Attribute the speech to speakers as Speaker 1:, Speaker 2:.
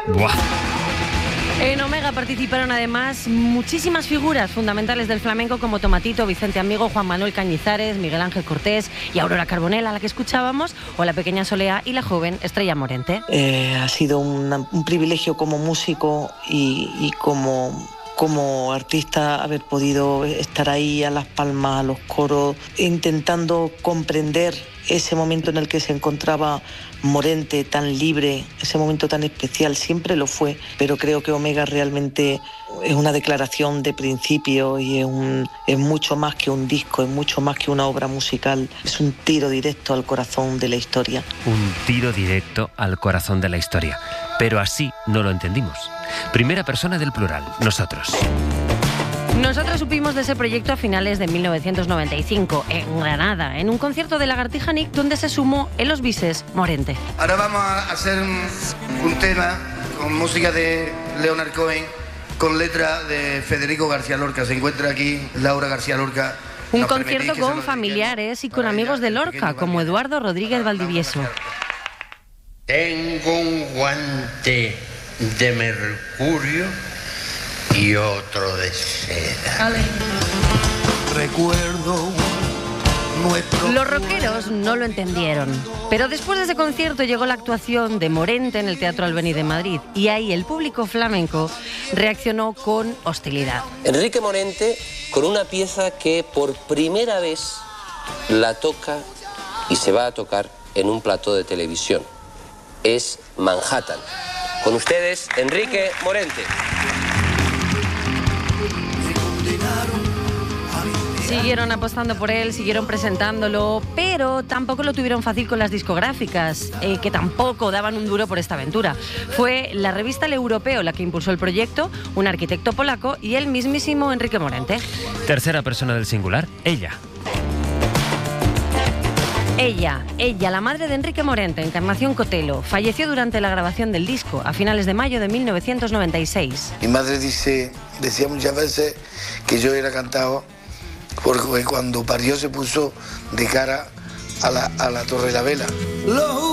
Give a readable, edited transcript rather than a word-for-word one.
Speaker 1: ¡Buah!
Speaker 2: En Omega participaron además muchísimas figuras fundamentales del flamenco como Tomatito, Vicente Amigo, Juan Manuel Cañizares, Miguel Ángel Cortés y Aurora Carbonell, a la que escuchábamos, o la pequeña Soleá y la joven Estrella Morente.
Speaker 3: Ha sido un privilegio como músico y como artista haber podido estar ahí a las palmas, a los coros, intentando comprender ese momento en el que se encontraba Morente, tan libre, ese momento tan especial. Siempre lo fue, pero creo que Omega realmente es una declaración de principio y es mucho más que un disco, es mucho más que una obra musical, es un tiro directo al corazón de la historia.
Speaker 1: Un tiro directo al corazón de la historia. Pero así no lo entendimos. Primera persona del plural, nosotros.
Speaker 2: Nosotros supimos de ese proyecto a finales de 1995, en Granada, en un concierto de Lagartija Nick, donde se sumó en los bises Morente.
Speaker 4: Ahora vamos a hacer un tema con música de Leonard Cohen, con letra de Federico García Lorca. Se encuentra aquí Laura García Lorca.
Speaker 2: Un concierto con familiares y con amigos de Lorca, como Eduardo Rodríguez Valdivieso.
Speaker 5: Tengo un guante de mercurio y otro de seda.
Speaker 4: Recuerdo nuestro...
Speaker 2: Los rockeros no lo entendieron, pero después de ese concierto llegó la actuación de Morente en el Teatro Albéniz de Madrid y ahí el público flamenco reaccionó con hostilidad.
Speaker 6: Enrique Morente con una pieza que por primera vez la toca y se va a tocar en un plató de televisión. Es Manhattan. Con ustedes, Enrique Morente.
Speaker 2: Siguieron apostando por él, siguieron presentándolo, pero tampoco lo tuvieron fácil con las discográficas, que tampoco daban un duro por esta aventura. Fue la revista El Europeo la que impulsó el proyecto, un arquitecto polaco y el mismísimo Enrique Morente.
Speaker 1: Tercera persona del singular, ella.
Speaker 2: Ella, la madre de Enrique Morente, Encarnación Cotelo, falleció durante la grabación del disco a finales de mayo de 1996.
Speaker 4: Mi madre decía muchas veces que yo era cantado porque cuando parió se puso de cara a la Torre de la Vela.